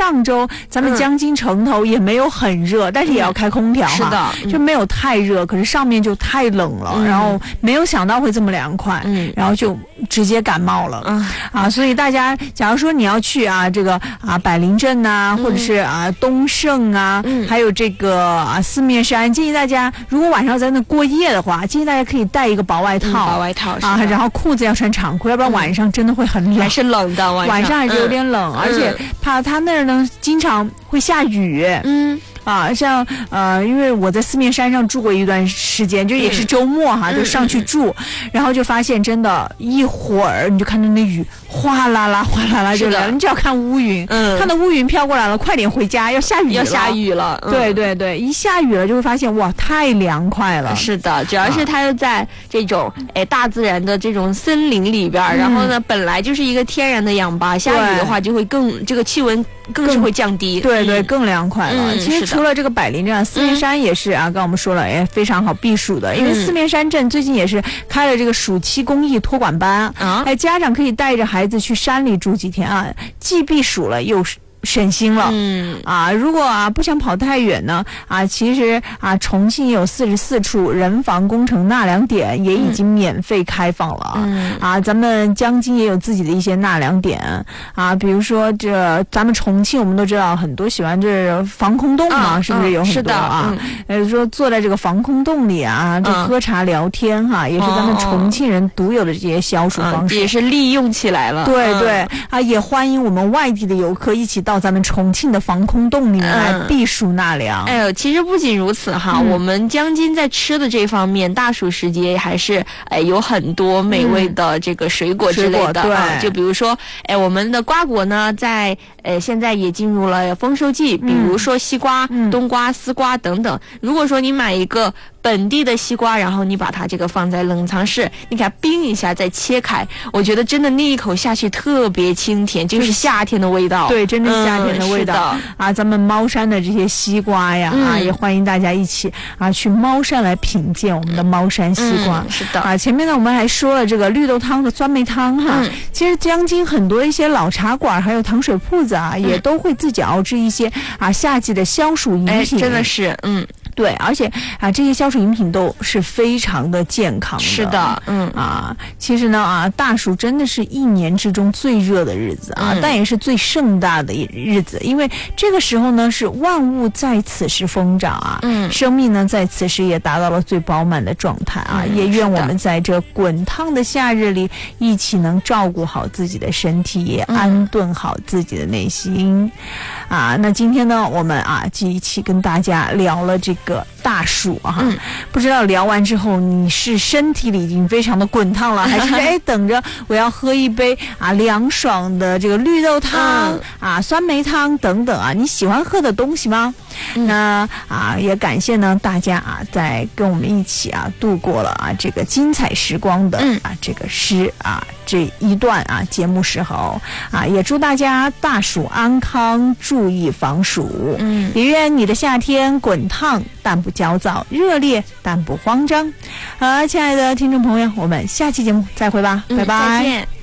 上周咱们江津城头也没有很热，但是也要开空调哈， 是的， 就没有太热，可是上面就太冷了，然后没有想到会这么凉快，然后就直接感冒了，所以大家假如说你要去这个百灵镇呐，或者是东胜啊，还有这个四面山，建议大家如果晚上在那过夜的话，建议大家可以带一个薄外套，然后裤子要穿长裤，要不然晚上真的会很冷， 还是冷的，晚上还是有点冷，而且怕他那儿呢经常会下雨，像因为我在四面山上住过一段时间，就也是周末就上去住，然后就发现真的一会儿你就看到那雨哗啦啦哗啦啦就来了，你只要看乌云，看到乌云飘过来了，快点回家，要下雨了，对对对，一下雨了就会发现哇太凉快了。 是的，主要是它又在这种大自然的这种森林里边，然后呢本来就是一个天然的氧吧，下雨的话就会这个气温更是会降低， 对对，更凉快了。其实除了这个百灵镇，四面山也是刚刚我们说了非常好避暑的，因为四面山镇最近也是开了这个暑期公益托管班，家长可以带着孩子去山里住几天既避暑了又省心了，如果不想跑太远呢，其实重庆有44处人防工程纳凉点也已经免费开放了，咱们江津也有自己的一些纳凉点，比如说咱们重庆我们都知道很多喜欢这防空洞嘛，是不是有很多说坐在这个防空洞里就喝茶聊天也是咱们重庆人独有的这些消暑方式， 也是利用起来了， 对对，也欢迎我们外地的游客一起到咱们重庆的防空洞里面来避暑纳凉。 其实不仅如此我们江津在吃的这方面，大暑时节还是有很多美味的这个水果之类的，就比如说我们的瓜果呢，在现在也进入了丰收季，比如说西瓜、冬瓜、丝瓜等等。如果说你买一个本地的西瓜，然后你把它这个放在冷藏室，你给它冰一下再切开，我觉得真的那一口下去特别清甜，就是夏天的味道。 对，真的夏天的味道咱们猫山的这些西瓜呀也欢迎大家一起去猫山来品鉴我们的猫山西瓜。 是的前面呢我们还说了这个绿豆汤的酸梅汤其实江津很多一些老茶馆还有糖水铺子也都会自己熬制一些夏季的消暑饮品， 真的是对，而且这些消暑饮品都是非常的健康的。 是的， 其实呢大暑真的是一年之中最热的日子但也是最盛大的日子，因为这个时候呢是万物在此时疯长生命呢在此时也达到了最饱满的状态也愿我们在这滚烫的夏日里一起能照顾好自己的身体，也安顿好自己的内心那今天呢我们一起跟大家聊了这个大暑不知道聊完之后你是身体里已经非常的滚烫了，还是等着我要喝一杯凉爽的这个绿豆汤酸梅汤等等你喜欢喝的东西吗？那也感谢呢大家在跟我们一起度过了这个精彩时光的这个这一段节目时候也祝大家大暑安康，注意防暑也愿你的夏天滚烫但不焦躁，热烈但不慌张。好，亲爱的听众朋友，我们下期节目再会吧，拜拜， 再见。